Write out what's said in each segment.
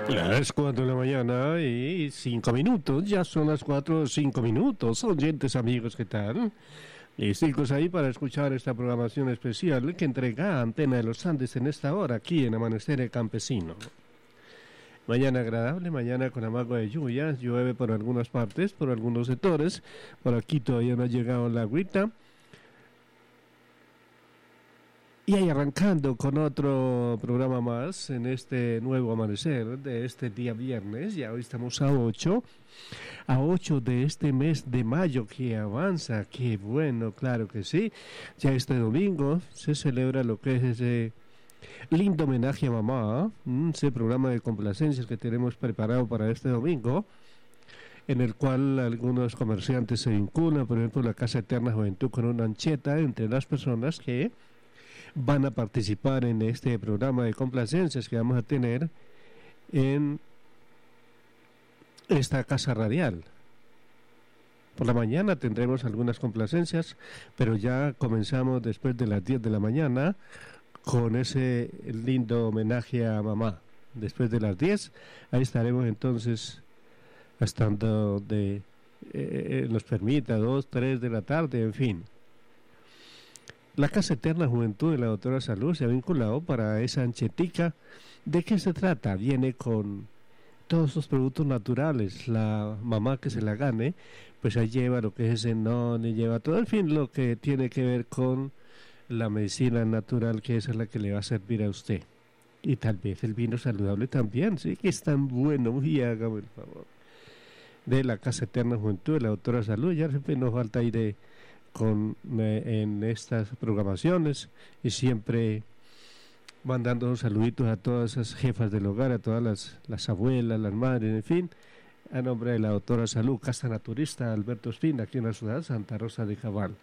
Las 4 de la mañana y 5 minutos, ya son las 4 5 minutos. Oyentes amigos, ¿qué tal? Listos ahí para escuchar esta programación especial que entrega Antena de los Andes en esta hora, aquí en Amanecer Campesino. Mañana agradable, mañana con amago de lluvia, llueve por algunas partes, por algunos sectores. Por aquí todavía no ha llegado la agüita. Y ahí arrancando con otro programa más en este nuevo amanecer de este día viernes. Ya hoy estamos a 8 de este mes de mayo que avanza. Qué bueno, claro que sí. Ya este domingo se celebra lo que es ese lindo homenaje a mamá, ese programa de complacencias que tenemos preparado para este domingo, en el cual algunos comerciantes se vinculan, por ejemplo la Casa Eterna Juventud, con una ancheta entre las personas que van a participar en este programa de complacencias que vamos a tener en esta casa radial. Por la mañana tendremos algunas complacencias, pero ya comenzamos después de las 10 de la mañana con ese lindo homenaje a mamá. Después de las 10, ahí estaremos entonces hasta donde nos permita, 2, 3 de la tarde, en fin. La Casa Eterna Juventud de la Doctora Salud se ha vinculado para esa anchetica. ¿De qué se trata? Viene con todos estos productos naturales. La mamá que se la gane, pues ahí lleva lo que es cenón y lleva todo, en fin, lo que tiene que ver con la medicina natural, que esa es la que le va a servir a usted. Y tal vez el vino saludable también, sí, que es tan bueno. Y hágame el favor. De la Casa Eterna Juventud de la Doctora Salud, ya siempre nos falta ahí en estas programaciones, y siempre mandando unos saluditos a todas esas jefas del hogar, a todas las abuelas, las madres, en fin, a nombre de la Doctora Salud, Casa Naturista Alberto Espina, aquí en la ciudad Santa Rosa de Cabal.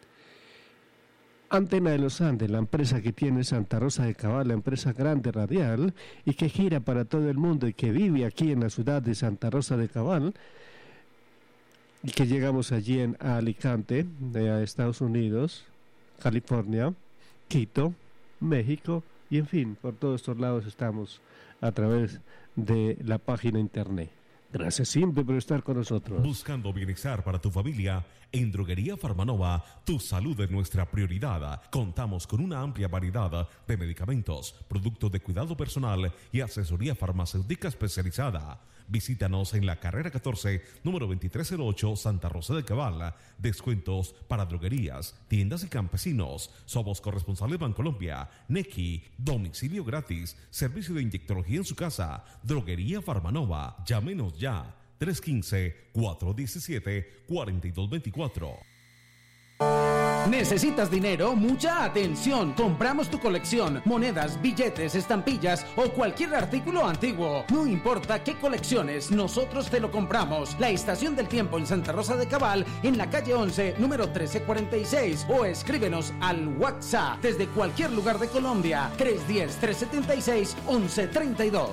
Antena de los Andes, la empresa que tiene Santa Rosa de Cabal, la empresa grande radial y que gira para todo el mundo y que vive aquí en la ciudad de Santa Rosa de Cabal, y que llegamos allí a Alicante, de Estados Unidos, California, Quito, México, y en fin, por todos estos lados estamos a través de la página internet. Gracias siempre por estar con nosotros. Buscando bienestar para tu familia, en Droguería Farmanova, tu salud es nuestra prioridad. Contamos con una amplia variedad de medicamentos, productos de cuidado personal y asesoría farmacéutica especializada. Visítanos en la carrera 14, número 2308, Santa Rosa de Cabal. Descuentos para droguerías, tiendas y campesinos. Somos corresponsales Bancolombia, Nequi, domicilio gratis, servicio de inyectología en su casa. Droguería Farmanova. Llámenos ya. 315-417-4224. ¿Necesitas dinero? Mucha atención. Compramos tu colección, monedas, billetes, estampillas o cualquier artículo antiguo. No importa qué colecciones, nosotros te lo compramos. La Estación del Tiempo en Santa Rosa de Cabal, en la calle 11, número 1346, o escríbenos al WhatsApp desde cualquier lugar de Colombia, 310-376-1132.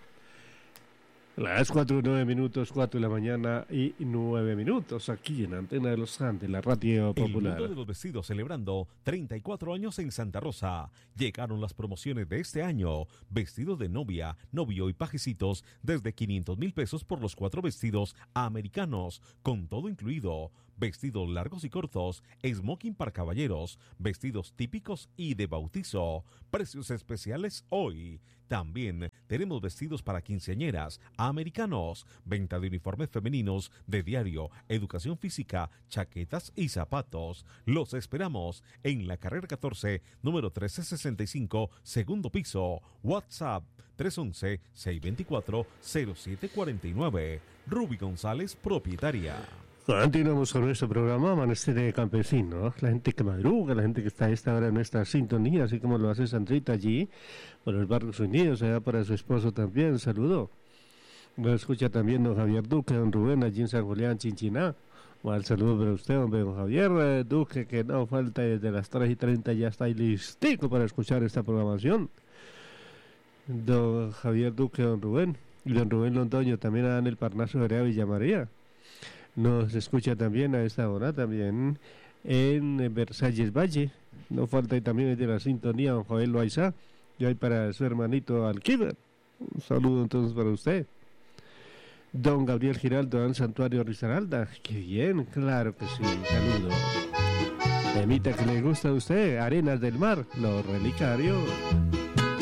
Las 4:09 minutos, 4 de la mañana y 9 minutos, aquí en Antena de los Andes, la radio popular. El mundo de los vestidos celebrando 34 años en Santa Rosa. Llegaron las promociones de este año. Vestidos de novia, novio y pajecitos desde 500,000 pesos por los 4 vestidos americanos, con todo incluido. Vestidos largos y cortos, smoking para caballeros, vestidos típicos y de bautizo. Precios especiales hoy. También tenemos vestidos para quinceañeras, americanos, venta de uniformes femeninos de diario, educación física, chaquetas y zapatos. Los esperamos en la carrera 14, número 1365, segundo piso. WhatsApp 311-624-0749. Ruby González, propietaria. Continuamos con nuestro programa Amanecer Campesino, la gente que madruga, la gente que está a esta hora en nuestra sintonía, así como lo hace Sandrita allí, por los Barrios Unidos, allá para su esposo también, saludo. Nos escucha también don Javier Duque, don Rubén, allí en San Julián, Chinchiná. Mal saludo para usted, hombre, don Javier Duque, que no falta desde las 3:30, ya está ahí listico para escuchar esta programación. Don Javier Duque, don Rubén, y don Rubén Londoño, también en el Parnaso de Villa María. Nos escucha también a esta hora, también en Versalles Valle. No falta y también de la sintonía don Joel Loaiza, y ahí para su hermanito Alquiver. Un saludo entonces para usted. Don Gabriel Giraldo, del Santuario Risaralda. Qué bien, claro que sí, saludo. Temita que le gusta a usted, Arenas del Mar, Los Relicarios.